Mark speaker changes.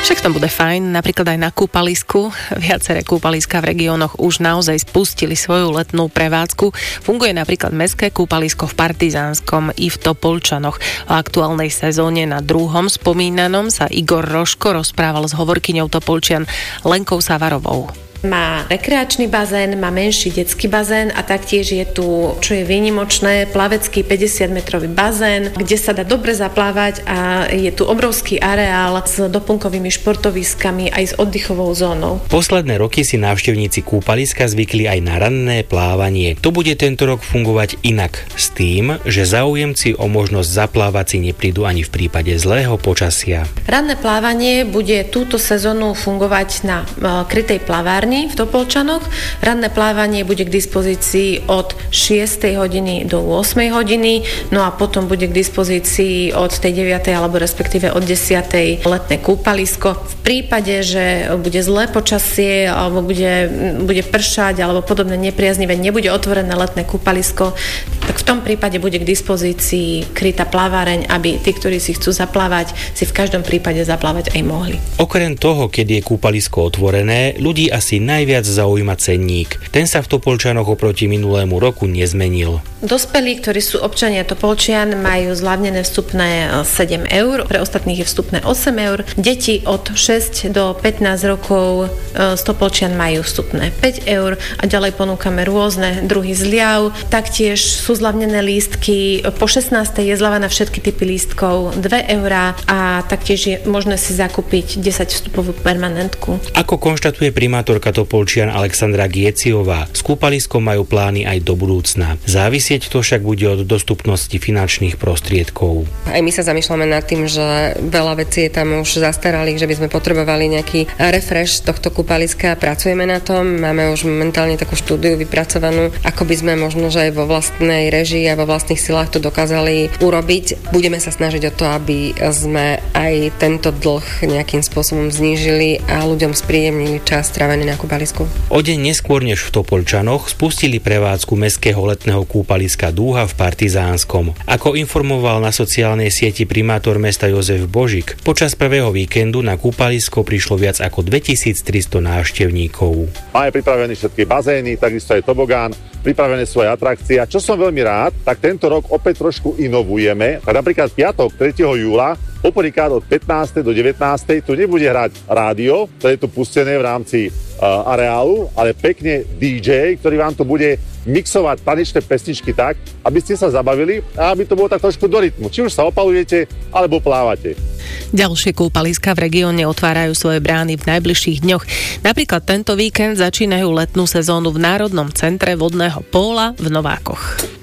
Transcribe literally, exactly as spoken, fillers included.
Speaker 1: Však to bude fajn, napríklad aj na kúpalisku. Viaceré kúpaliská v regiónoch už naozaj spustili svoju letnú prevádzku. Funguje napríklad mestské kúpalisko v Partizánskom i v Topolčanoch. O aktuálnej sezóne na druhom spomínanom sa Igor Roško rozprával s hovorkyňou Topolčian Lenkou Savarovou.
Speaker 2: Má rekreačný bazén, má menší detský bazén a taktiež je tu, čo je výnimočné, plavecký päťdesiatmetrový bazén, kde sa dá dobre zaplávať a je tu obrovský areál s doplnkovými športoviskami aj s oddychovou zónou.
Speaker 3: Posledné roky si návštevníci kúpaliska zvykli aj na ranné plávanie. To bude tento rok fungovať inak, s tým, že záujemci o možnosť zaplávať si neprídu ani v prípade zlého počasia.
Speaker 2: Ranné plávanie bude túto sezónu fungovať na krytej plavárni v Topolčanoch. Ranné plávanie bude k dispozícii od šiestej hodiny do ôsmej hodiny, no a potom bude k dispozícii od tej deviatej alebo respektíve od desiatej letné kúpalisko. V prípade, že bude zlé počasie alebo bude, bude pršať alebo podobne nepriaznivé, nebude otvorené letné kúpalisko, tak v tom prípade bude k dispozícii krytá plaváreň, aby tí, ktorí si chcú zaplávať, si v každom prípade zaplávať aj mohli.
Speaker 3: Okrem toho, keď je kúpalisko otvorené, ľudí asi najviac zaujíma cenník. Ten sa v Topolčanoch oproti minulému roku nezmenil.
Speaker 2: Dospelí, ktorí sú občania Topolčian, majú zľavnené vstupné sedem eur, pre ostatných je vstupné osem eur. Deti od šesť do pätnásť rokov z Topolčian majú vstupné päť eur a ďalej ponúkame rôzne druhy zľav. Taktiež sú zľavnené lístky, po šestnástej je zľava na všetky typy lístkov dve eurá a taktiež je možné si zakúpiť desať vstupovú permanentku.
Speaker 3: Ako konštatuje primátorka Topolčian Alexandra Gieciová, s kúpaliskom majú plány aj do budúcna. Závisieť to však bude od dostupnosti finančných prostriedkov.
Speaker 4: Aj my sa zamýšľame nad tým, že veľa vecí je tam už zastaralých, že by sme potrebovali nejaký refresh tohto kúpaliska. Pracujeme na tom, máme už momentálne takú štúdiu vypracovanú, ako by sme možno, že aj vo vlastnej režii a vo vlastných silách to dokázali urobiť. Budeme sa snažiť o to, aby sme aj tento dlh nejakým spôsobom znížili a ľuďom spríjemnili čas strávený na kúpalisku.
Speaker 3: O deň neskôr než v Topolčanoch spustili prevádzku mestského letného kúpaliska Dúha v Partizánskom. Ako informoval na sociálnej sieti primátor mesta Jozef Božík, počas prvého víkendu na kúpalisko prišlo viac ako dvetisíctristo návštevníkov.
Speaker 5: Máme pripravené všetky bazény, takisto aj tobogán, pripravené svoje atrakcie. A čo som veľmi rád, tak tento rok opäť trošku inovujeme. Tak napríklad piatok tretieho júla poprvýkrát od pätnástej do devätnástej tu nebude hrať rádio, ktoré je tu pustené v rámci uh, areálu, ale pekne dý džej, ktorý vám tu bude mixovať tanečné pesničky tak, aby ste sa zabavili a aby to bolo tak trošku do rytmu. Či už sa opalujete, alebo plávate.
Speaker 1: Ďalšie kúpaliská v regióne otvárajú svoje brány v najbližších dňoch. Napríklad tento víkend začínajú letnú sezónu v Národnom centre vodného póla v Novákoch.